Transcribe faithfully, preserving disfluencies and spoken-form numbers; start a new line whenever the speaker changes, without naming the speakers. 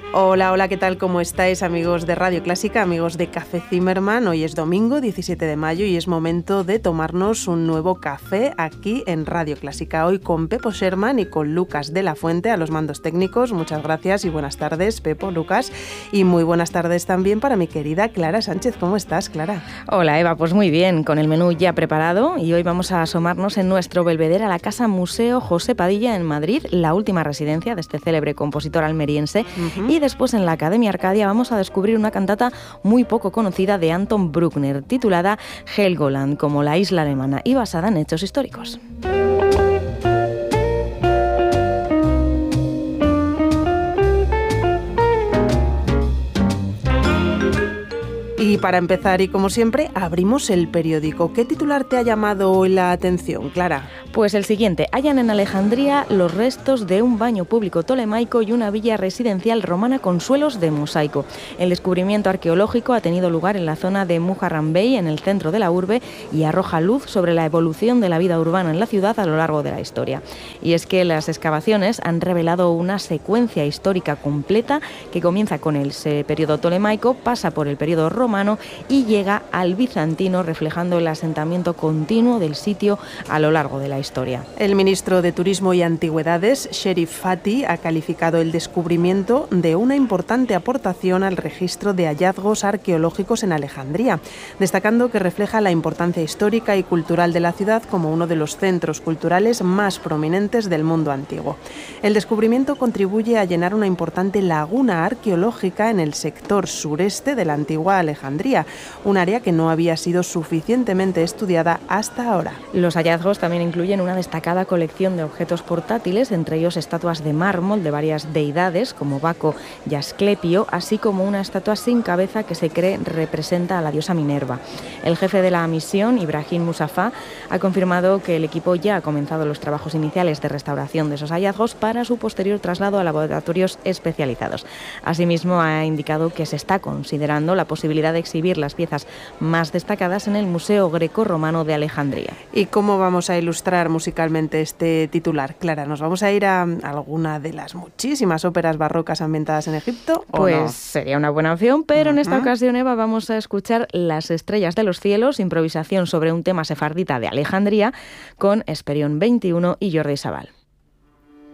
Hola, hola, ¿qué tal? ¿Cómo estáis, amigos de Radio Clásica, amigos de Café Zimmermann? Hoy es domingo, diecisiete de mayo, y es momento de tomarnos un nuevo café aquí en Radio Clásica. Hoy con Pepo Sherman y con Lucas de la Fuente a los mandos técnicos. Muchas gracias y buenas tardes, Pepo, Lucas. Y muy buenas tardes también para mi querida Clara Sánchez. ¿Cómo estás, Clara?
Hola, Eva, pues muy bien, con el menú ya preparado, y hoy vamos a asomarnos en nuestro belvedere a la Casa Museo José Padilla en Madrid, la última residencia de este célebre compositor almeriense. Uh-huh. Y después en la Academia Arcadia vamos a descubrir una cantata muy poco conocida de Anton Bruckner, titulada Helgoland, como la isla alemana, y basada en hechos históricos.
Y para empezar, y como siempre, abrimos el periódico. ¿Qué titular te ha llamado hoy la atención, Clara?
Pues el siguiente: hallan en Alejandría los restos de un baño público tolemaico y una villa residencial romana con suelos de mosaico. El descubrimiento arqueológico ha tenido lugar en la zona de Muharrem Bey, en el centro de la urbe, y arroja luz sobre la evolución de la vida urbana en la ciudad a lo largo de la historia. Y es que las excavaciones han revelado una secuencia histórica completa que comienza con el periodo tolemaico, pasa por el periodo romano y llega al bizantino, reflejando el asentamiento continuo del sitio a lo largo de la historia.
El ministro de Turismo y Antigüedades, Sherif Fati, ha calificado el descubrimiento de una importante aportación al registro de hallazgos arqueológicos en Alejandría, destacando que refleja la importancia histórica y cultural de la ciudad como uno de los centros culturales más prominentes del mundo antiguo. El descubrimiento contribuye a llenar una importante laguna arqueológica en el sector sureste de la antigua Alejandría, un área que no había sido suficientemente estudiada hasta ahora.
Los hallazgos también incluyen una destacada colección de objetos portátiles, entre ellos estatuas de mármol de varias deidades como Baco y Asclepio, así como una estatua sin cabeza que se cree representa a la diosa Minerva. El jefe de la misión, Ibrahim Musafa, ha confirmado que el equipo ya ha comenzado los trabajos iniciales de restauración de esos hallazgos para su posterior traslado a laboratorios especializados. Asimismo, ha indicado que se está considerando la posibilidad de exhibir las piezas más destacadas en el Museo Greco-Romano de Alejandría.
¿Y cómo vamos a ilustrar musicalmente este titular, Clara? ¿Nos vamos a ir a alguna de las muchísimas óperas barrocas ambientadas en Egipto? ¿O
pues
no?
Sería una buena opción, pero uh-huh. en esta ocasión, Eva, vamos a escuchar Las estrellas de los cielos, improvisación sobre un tema sefardita de Alejandría, con Esperión veintiuno y Jordi Sabal.